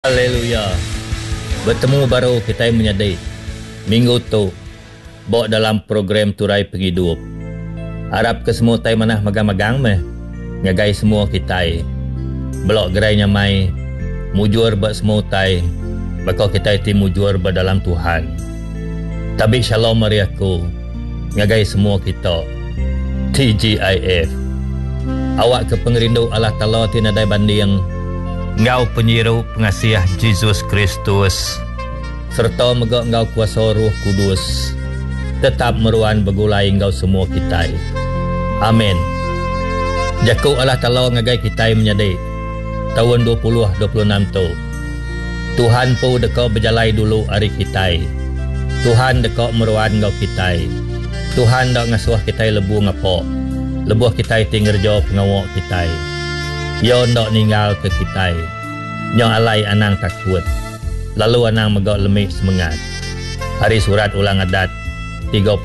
Haleluya. Bertemu baru kita menyadari minggu tu bawa dalam program Turai Penghidup. Harap ke semua tay manah magang-magang meh. Ngagai semua kita. Belok gerai nyamai mujur buat semua tay. Bakal kita ti mujur dalam Tuhan. Tabik shalom mariaku. Ngagai semua kita. TGIF. Awak ke pengerindu Allah Ta'ala tinadai banding. Engkau penyiru pengasiah Yesus Kristus serta megak engkau kuasa Roh Kudus tetap meruan begulai engkau semua kita. Amin. Jaku Allah Ta'ala ngagai kita menyadari tahun 2026 tu Tuhan pun dekat berjalai dulu hari kita. Tuhan dekat meruan engkau kita. Tuhan dak ngasuh kita lebu ngapok. Lebuh kita tinggerja pengawak kita. Yo ndak ninggal ke kita. Nyo alai anang takut. Lalu anang megak lemih semangat. Hari surat ulang adat 31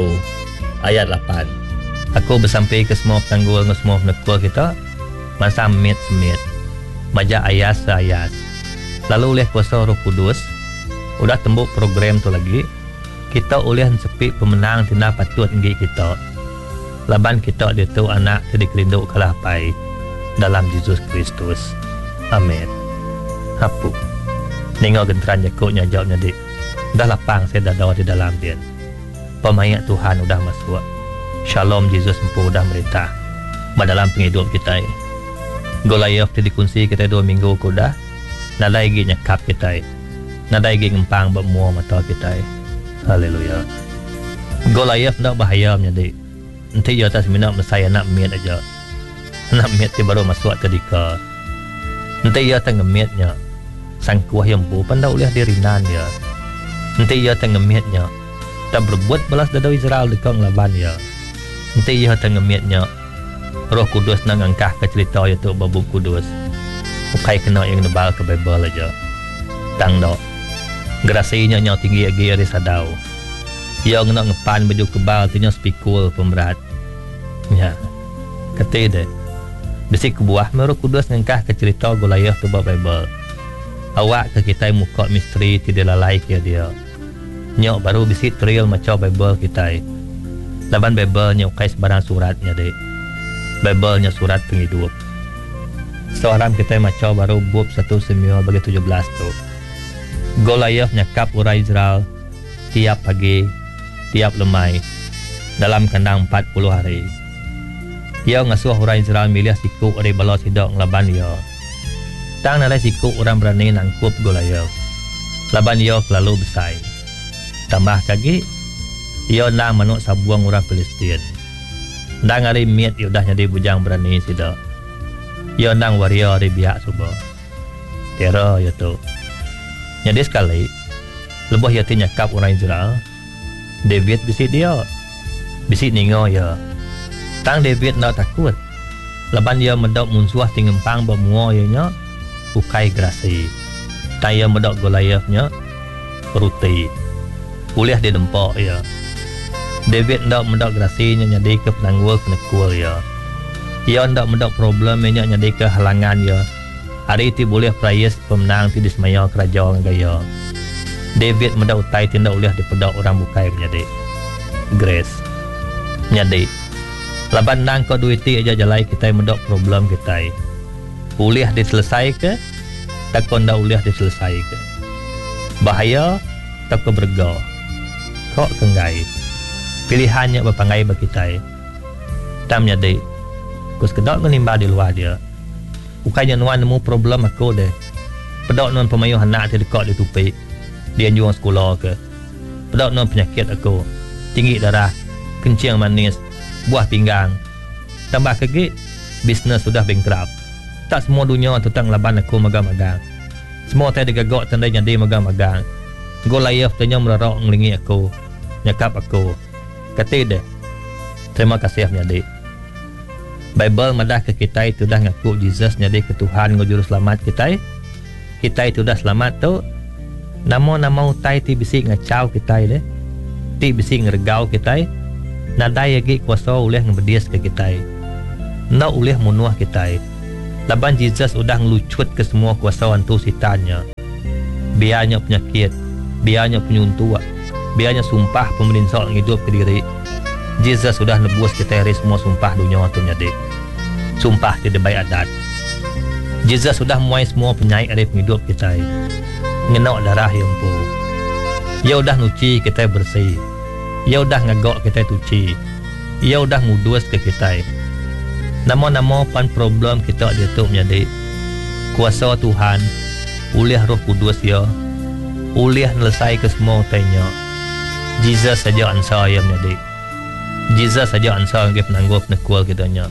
ayat 8. Aku bersampai ke semua tanggul ke semua penekul kita. Masa semit. Baca ayat seayat. Lalu oleh kuasa Roh Kudus udah tembuk program tu lagi. Kita oleh sepi pemenang tina patut nggi kita. Laban kita dia tu anak jadi kerinduk kalah pai. Dalam Yesus Kristus. Amin. Hapu. Nengok genteran jakuknya jawabnya dik. Dah lapang saya dah di dalam dia. Pemain Tuhan udah masuk. Shalom Yesus empu udah merintah. Dalam penghidup kita. Goliath dikunci kita 2 minggu kuda. Nadai gi nyakap kita. Nadai gi ngempang bermuah mata kita. Haleluya. Goliath dah bahaya menjadi. Nanti ya atas minat saya nak miat aja. Nak miat dia baru masuk tadika. Nanti ia tengah miatnya. Sang kuah yang bu pandai oleh dirinan dia. Nanti ia tengah miatnya. Tak berbuat balas dada Israel dekat ngelaban dia. Nanti ia tengah miatnya. Roh Kudus nang angkah ke cerita itu babu Kudus. Bukai kena yang nebal ke Bible aja. Tang dok. Gerasinya nyaw tinggi agi dari sadau. Ia nak ngepan baju kebal tu nyaw spikul pemberat. Ya. Kata dia. Bisik kebuah Roh Kudus ngangkah ke cerita Goliath tu Bible. Awak ke kita muka misteri tidak lalai ke dia. Nyok baru bisik trial macam Bible kita. Laban Bible nyok kais barang suratnya dek. Bible nya surat penghidup. Seorang kita macam baru bub 1 Samuel bagi 17 tu. Goliath nyakap orang Israel tiap pagi, tiap lemai dalam kandang 40 hari. Ia ngasuh orang Israel milih siku dari balas hidup ngelaban ia. Tang nalai siku orang berani nangkup Goliath. Laban ia selalu bersaing. Tambah kaki, ia nang manuk sabuang orang Palestin. Nang hari miat ia dah jadi bujang berani sida. Ia nang warrior dari biak subuh. Tera ia tu. Jadi sekali, lebuh ia nyakap orang Israel. David bisik dia. Bisik ningo ia. Tang David nak takut. Laban dia medok munsuah tingempang bermuah ianya ukai gerasi. Tang dia medok Goliathnya ruti. Ulih dia dempak ya. David nak medok gerasinya jadi ke penanggul penekul ya. Ia nak medok problem nya jadi ke halangan ya. Hari itu boleh prayas pemenang ti dismaya kerajaan gaya. David medok utai tindak ulih dipedok orang bukai menjadi. Grace. Nyadi. Laban nang kau duiti aja jalai kita medok problem kita. Ulih diselesai ke? Tak kau ndak ulih diselesai ke? Bahaya tak kau berga. Kok kenggai. Pilihannya berpangai bagi kita. Tam nyadi. Kus kedok menimba di luar dia. Bukannya nuan nemu problem aku deh. Pedok nuan pemayu anak dia dekat di tupi. Dia juang sekolah ke. Pedok nuan penyakit aku. Tinggi darah, kencing manis, buah pinggang. Tambah kegi, bisnes sudah bankrupt. Tak semua dunia tentang laban aku magang-magang. Semua saya digagak tandai jadi magang-magang. Goliath tanya merarok ngelingi aku. Nyakap aku. Kata dia, terima kasih menjadi. Bible madah ke kita itu dah ngaku Jesus jadi ke Tuhan ngujuru selamat kita. Kita itu dah selamat tu. Nama-nama utai ti bisik ngacau kita deh. Ti bisik ngergau kita. Nadai lagi kuasa oleh ngebedias ke kita. Nak oleh munuah kita. Laban Jesus udah ngelucut ke semua kuasa hantu sitannya. Biarnya penyakit, biarnya penyuntua, biarnya sumpah pemerintah hidup ke diri. Jesus sudah nebus kita dari semua sumpah dunia tu nyade. Sumpah tidak baik adat. Jesus sudah muai semua penyakit dari hidup kita. Ngenok darah yang pu. Ia udah nuci kita bersih. Ia udah ngagok kita tuci. Ia udah ngudus ke kita. Nama-nama pan problem kita dia tu menjadi kuasa Tuhan, oleh Roh Kudus ya, oleh selesai ke semua tanya. Jesus saja ansar yang menjadi. Jesus saja ansar yang penangguh penekual kita nya.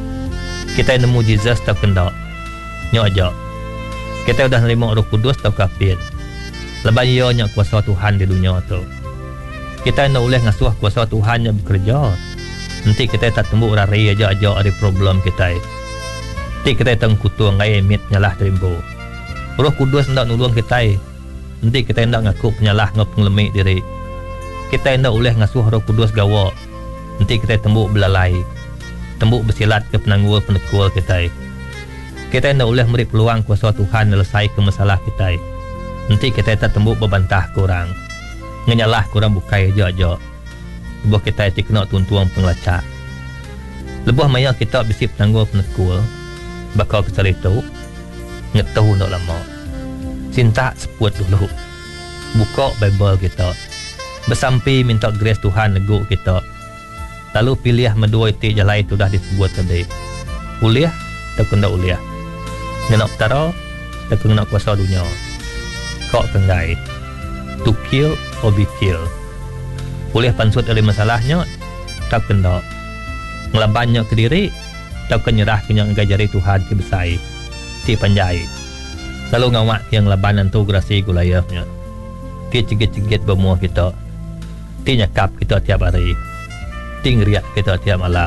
Kita nemu Jesus tak kendak. Nya aja. Kita udah nerima Roh Kudus tak kafir. Lepas ia nya kuasa Tuhan di dunia tu. Kita nak boleh ngasuh kuasa Tuhan yang bekerja. Nanti kita tak tembuk rari aja ada problem kita. Nanti kita teng kutu ngai mit nyalah terimbo. Roh Kudus hendak nolong kita. Nanti kita hendak ngaku penyalah ngap ngelemik diri. Kita hendak boleh ngasuh Roh Kudus gawa. Nanti kita tembuk belalai. Tembuk bersilat ke penangguh penekul kita. Kita hendak boleh beri peluang kuasa Tuhan selesai ke masalah kita. Nanti kita tak tembuk berbantah korang. Ngenyalah korang bukai aja. Lebuh kita kena tuntuang pengelacak. Lebuh maya kita bisip penangguh penekul. Bakal kesal itu ngetahu nak lama. Cinta seput dulu. Buka Bible kita. Bersampi minta grace Tuhan neguk kita. Lalu pilih medua itu jalan itu dah disebut tadi. Uliah tak kena uliah. Nak taro tak kena kuasa dunia. Kau tenggai. To kill or be killed. Boleh pansut oleh masalahnya tak kena. Ngelabannya ke diri tak kena nyerah ke yang ngajari Tuhan ke besai. Ti panjai. Lalu ngawak yang labanan tu grasi gulayahnya. Ti cegit-cegit bermuah kita. Ti nyakap kita tiap hari. Ti ngeriak kita tiap malam.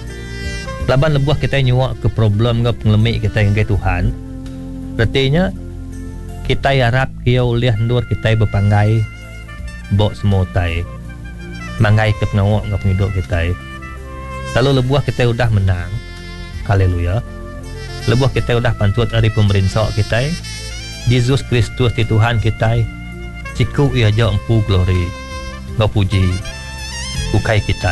Laban lebuah kita nyuak ke problem ke pengelemik kita yang ke Tuhan. Artinya kita harap kia ulih nur kita berpanggai bok semua tai. Manggai ke pengawak ke penghidup kita. Lalu lebuah kita udah menang. Haleluya. Lebuah kita udah pansut dari pemerintah kita. Yesus Kristus di Tuhan kita. Ciku ia aja empu glory. Ngau puji. Bukai kita.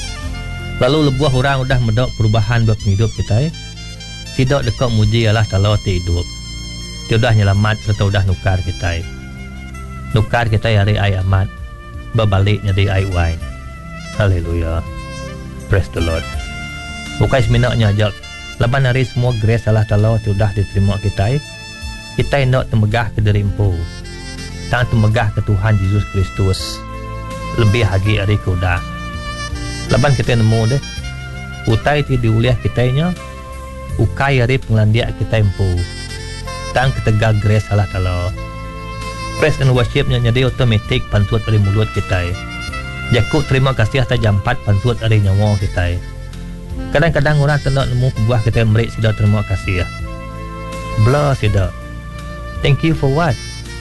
Lalu lebuah orang udah medok perubahan buat penghidup kita. Tidak dekat muji Allah Ta'ala ti hidup. Dia udah nyelamat serta udah nukar kita. Nukar kita hari ay amat. Berbaliknya di ay wine. Haleluya. Praise the Lord. Bukai seminaknya ajak. Laban hari semua grace Allah Ta'ala sudah diterima kita. Kita nak temegah ke diri empu. Tak temegah ke Tuhan Yesus Kristus. Lebih lagi hari kuda. Laban kita nemu deh. Utai ti diuliah kitanya. Ukai hari penglandiak kita empu. Tak ketegak grace Allah Ta'ala. Praise and worshipnya jadi otomatik pansut dari mulut kita. Jakut terima kasih atas jampat pansut dari nyawa kita. Kadang-kadang orang tak nemu buah kita merik sudah terima kasih. Blah sudah. Thank you for what?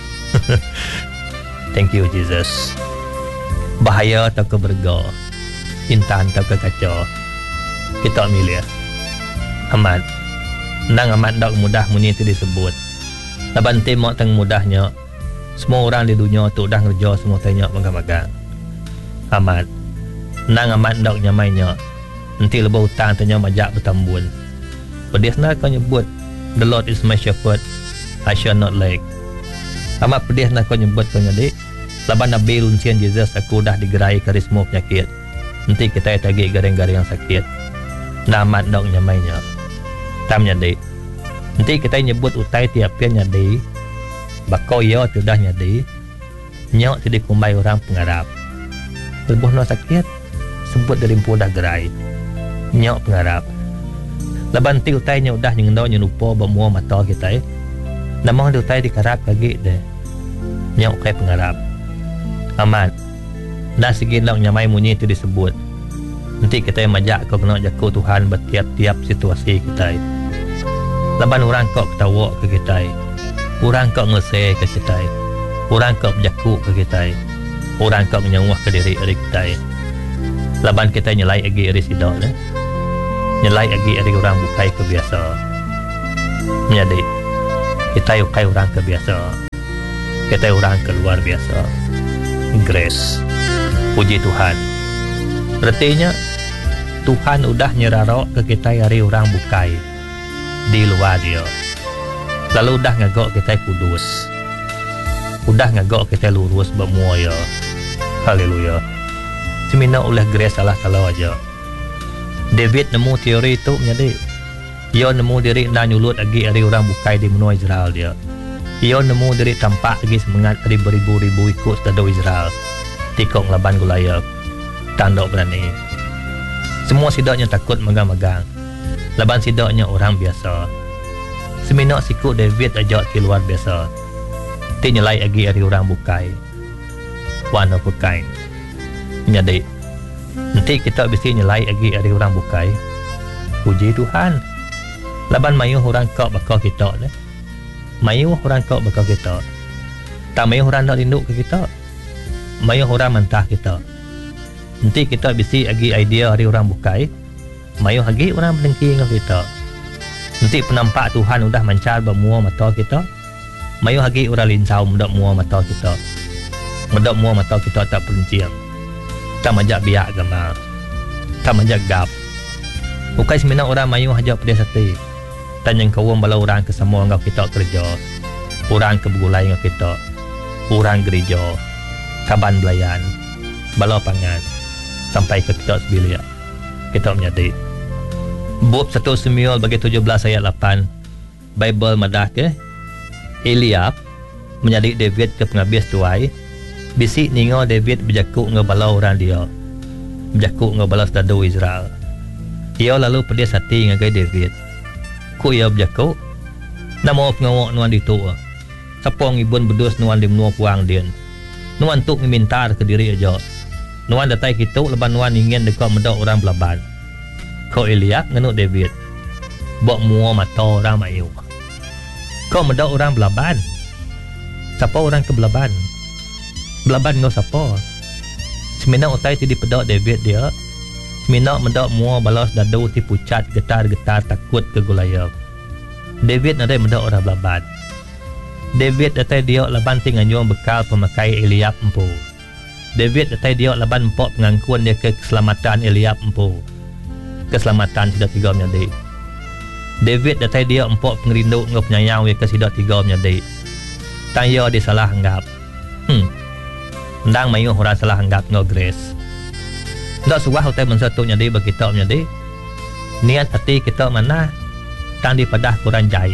Thank you Jesus. Bahaya tak ke berga. Intan tak ke kacau. Kita milih. Amat. Nang amat tak mudah muni itu disebut. Laban tema tang mudahnya. Semua orang di dunia tu dah ngerja semua tanya magang-magang. Amat. Nang amat tak nyamainya. Nanti lebih hutang tanya majak bertambun. Pedisna kau nyebut, the Lord is my shepherd, I shall not lack. Amat pedisna kau nyebut kau nyadik. Laban Nabi luncian Jesus aku dah digerai ke semua penyakit. Nanti kita tagih garing-garing yang sakit. Namat tak nyamainya. Tam nyadik. Nanti kita nyebut utai tiap pian nyadik. Bakau ia sudah nyadi. Nyok tidak kumbai orang pengarap. Lebuh no sakit. Sebut dari empu dah gerai. Nyok pengarap. Laban ti utainya udah nyengdau nyelupa bermua mata kita. Nama utai dikarap kagik deh. Nyok kai pengarap. Aman. Dah segini nak nyamai munyi itu disebut. Nanti kita majak kau kena jaku Tuhan bertiap-tiap situasi kita. Laban orang kau ketawa ke kita. Orang kau ngeseh ke kita. Orang kau berjaku ke kita. Orang kau menyawah ke diri kita. Laban kita nyelai lagi eri sidak. Nyelai lagi eri orang bukai kebiasa. Jadi kita ukai orang ke biasa, kita orang ke luar biasa. Grace, puji Tuhan. Berartinya Tuhan udah nyerarok ke kita hari orang bukai di luar dia. Lalu udah ngagok kita kudus, udah ngagok kita lurus bermua ya. Haleluya. Semina oleh grace Allah Ta'ala aja. David nemu teori itu menjadi ia nemu diri nak nyulut lagi hari orang bukai di menua Israel dia. Ia nemu diri tampak lagi semangat hari beribu-ribu ikut sedado Israel tikok laban Goliath tanduk berani. Semua sidaknya takut megang-megang, laban sidaknya orang biasa. Semina sikut David aja ke luar biasa. Ti nyelai lagi hari orang bukai. One of a kind. Jadi nanti kita bisa nyelai lagi hari orang bukai. Puji Tuhan. Laban mayu orang kau bakal kita ni. Mayu orang kau bakal kita. Tak mayu orang nak linduk ke kita. Mayu orang mentah kita. Nanti kita bisa lagi idea hari orang bukai. Mayu lagi orang berdengki dengan kita. Nanti penampak Tuhan udah mancar bermua mata kita. Mayu lagi orang linsau mendak mua mata kita. Mendak mua mata kita tak perenciam. Tak majak biak gambar. Tak majak gap. Bukai semina orang mayu hajak pada sati. Tanya kau bala orang ke semua ngau kita kerja. Orang ke begulai ngau kita. Orang gereja. Kaban belayan. Bala pangan. Sampai ke kita sebilia. Kita menyadi. Bab 1 Samuel bagi 17 ayat 8. Bible madah ke Eliab menjadi David ke penghabis tuai. Bisik ningo David berjakuk ngau bala orang dia. Berjakuk ngau bala sedado Israel. Ia lalu pedis hati ngagai David. Ku ia berjakuk namo pengawak nuan ditua. Sapong ibun bedus nuan di menua puang dia. Nuan tuk memintar ke diri aja. Nuan datai kitu leban nuan ingin dekat medak orang belaban. Kau Eliab ngenuk David. Bok mua mata orang mayu. Kau medak orang belaban. Siapa orang ke belaban? Belaban ngau siapa? Semina utai ti dipedak David dia. Semina medak mua balas dadu ti pucat getar-getar takut ke Goliath. David nadai medak orang belaban. David datai dia laban ti nganyong bekal pemakai Eliab empu. David datai dia laban empok pengangkuan dia ke keselamatan Eliab empu. Keselamatan sidak tiga menyadi. David datai dia empok pengerinduk ngau penyayang dia ke sidak tiga menyadi. Tanya dia salah anggap. Ndang mayu orang salah anggap ngau grace. Tak suah hotel mensatu nyadi bagi kita menyadi. Niat hati kita mana tang di padah kurang jai.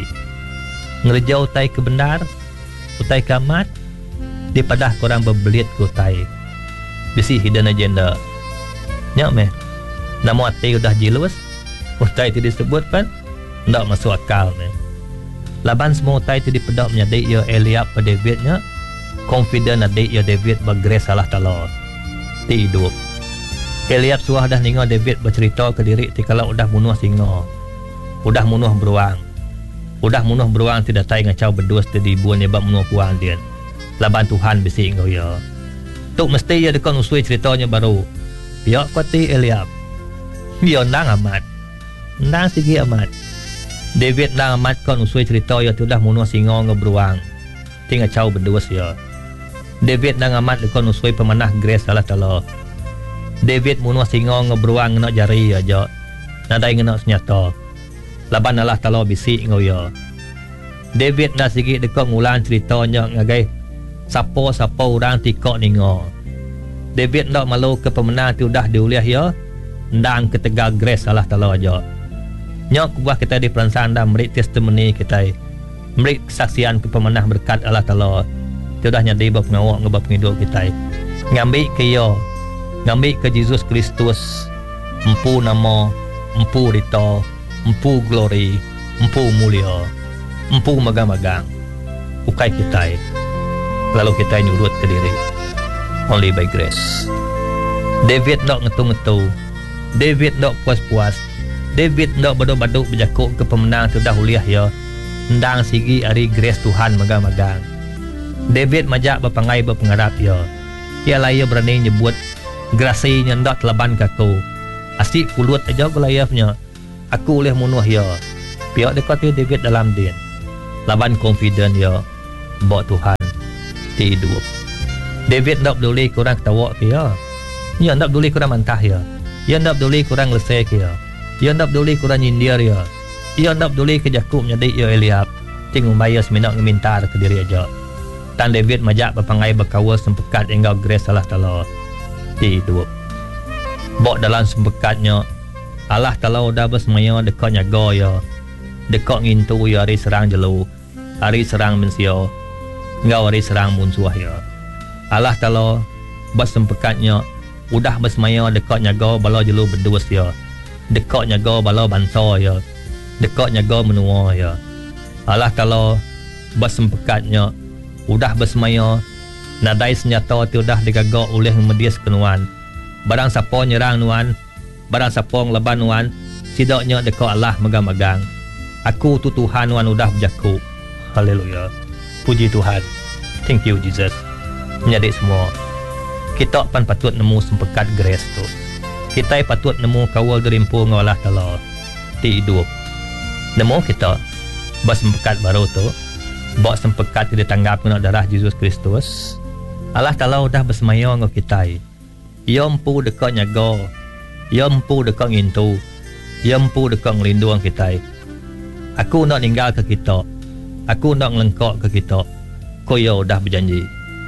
Ngerja utai ke benar, utai ke amat, di padah kurang berbelit ke utai. Bisi hidden agenda. Nyak meh. Nama hati udah jilus, utai itu disebut pan, tak masuk akal meh. Laban semua utai itu dipedak menyadi ia Eliab pada Davidnya, confident adik ia David bergrace salah Ta'ala. Ti hidup. Eliab suah dah ningo David bercerita ke diri kalau udah bunuh singa. Udah bunuh beruang. Udah bunuh beruang tidak tai ngacau berdus di buan dia bunuh puang dia. Laban Tuhan bisi engkau ya. Tuk mesti ya dekat usui ceritanya baru. Ya pati Eliab. Dia nang amat. Nang sigi amat. David nang amat kon usui cerita ya tu dah bunuh singa ngeberuang. Ti ngacau berdus ya. David nang amat dekat usui pemanah grace salah Ta'ala. David munuh singa ngeberuang ngenak jari aja. Nadai ngenak senjata. Laban Allah Ta'ala bisi ngau ya. David dah sikit dekat ngulang ceritanya ngagai siapa-siapa orang tikok ningo. David nak malu ke pemenang tu dah diuliah ya. Ndang ketegak grace Allah Ta'ala aja. Nyok buah kita di perasaan dah merik testimoni kita. Merik kesaksian ke pemenang berkat Allah Ta'ala. Tu dah nyadi bab ngawak ngebab ngidup kita. Ngambil ke ya. Ngambil ke Yesus Kristus, empu nama, empu rita, empu glory, empu mulia, empu magang-magang. Ukai kita, lalu kita nyurut ke diri. Only by grace. David nak ngetu-ngetu. David nak puas-puas. David nak baduk-baduk berjakuk ke pemenang tu dah uliah ya. Ndang sigi hari grace Tuhan magang-magang. David majak berpangai berpengarap ya. Ialah ia berani nyebut grasinya ndak telaban ke aku. Asyik kulut aja Goliathnya. Aku boleh munuh ya. Pihak dekat tu David dalam din. Laban confident ya bawa Tuhan ti hidup. David tak peduli korang ketawa ke ya. Ya tak peduli korang mantah ya. Ya tak peduli korang lesai ke ya. Ya tak peduli korang nyindir ya. Ya tak peduli ke Jakub menjadi ya Eliab. Tengok bayar seminat meminta ke diri aja. Tan David majak berpangai berkawal sempekat engkau grace Allah Ta'ala ti hidup. Bawa dalam sempekatnya Allah Ta'ala dah bersemaya dekat nyaga ya. Dekat ngintu ya hari serang jelu. Hari serang mensio. Engkau hari serang munsuah ya. Allah Ta'ala bersempekatnya udah bersemaya dekat nyaga bala jelu berdua ya. Dekat nyaga bala bansa ya. Dekat nyaga menua ya. Allah Ta'ala bersempekatnya udah bersemaya nadai senjata tu dah digagak oleh medias kenuan. Barang siapa nyerang nuan, barang siapa ngeleban nuan, sidaknya dekat Allah megang-megang. Aku tu Tuhan nuan udah berjaku. Haleluya. Puji Tuhan. Thank you Jesus. Menjadi semua kita pan patut nemu sempekat grace tu. Kita patut nemu kawal gerimpu dengan Allah Ta'ala ti hidup. Nemu kita bas sempekat baru tu. Bawa sempekat dia tanggap kena darah Yesus Kristus. Allah Ta'ala dah bersemaya dengan kita. Ia empu dekat nyaga. Ia empu dekat ngintu. Ia empu dekat ngelindung kita. Aku nak tinggal ke kita. Aku nak ngelengkak ke kita. Kau ya dah berjanji.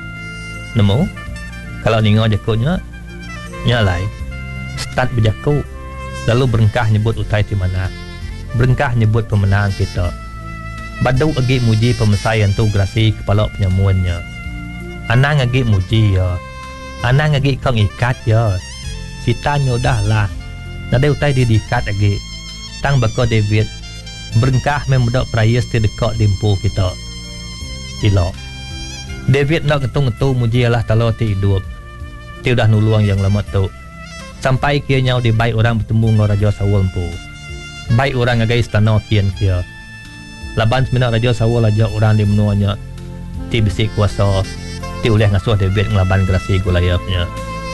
Nemu? Kalau dengar jakutnya, nyalai. Start berjaku. Lalu berengkah nyebut utai di mana. Berengkah nyebut pemenang kita. Badau agi muji pemesayan tu grasi kepala penyamuannya. Anang agi muji ya. Anang agi kong ikat ya. Sitanya dah lah. Nada utai di diikat agi. Tang bako David berengkah memudak prayas ti dekat dimpu kita. Silok. David nak ketung-ketung muji Allah Ta'ala ti hidup. Ti udah nuluang yang lama tu. Sampai kianya di baik orang bertemu dengan Raja Saul empu. Baik orang agai istana kian kia. Laban seminat Raja Saul aja orang di menuanya ti bisi kuasa ti oleh ngasuh David ngelaban gerasi Goliathnya.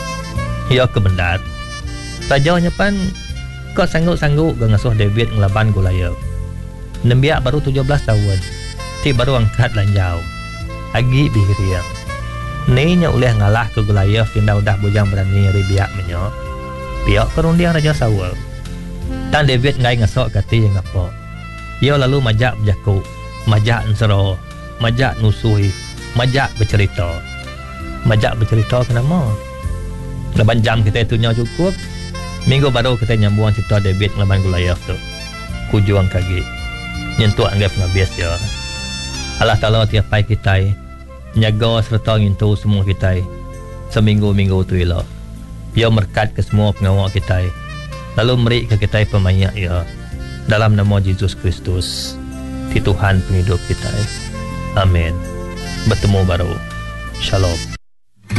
Ya kebenar. Rajanya pan kau sanggup-sanggup ngasuh David ngelaban Goliath. Nembiak baru 17 tahun. Ti baru angkat lanjau. Agi bihiriang. Ninya oleh ngalah ke Goliath yang dah bujang berani ribiak menyo. Pihak kerundiang Raja Saul. Tan David ngai ngasuh kati yang apa. Ia lalu majak berjaku, majak ensero, majak nusui, majak bercerita. Majak bercerita kenapa? Leban jam kita itunya cukup. Minggu baru kita nyambung cerita David ngelaban Goliath tu. Kujuang kaki. Nyentuh anggap ngabis ya. Allah Ta'ala tiapai kita. Nyaga serta ngintu semua kita. Seminggu-minggu tu ilah. Ia merkat ke semua pengawal kita. Lalu merik ke kita pemayak ya. Dalam nama Yesus Kristus, di Tuhan penghidup kita. Amin. Bertemu baru. Shalom.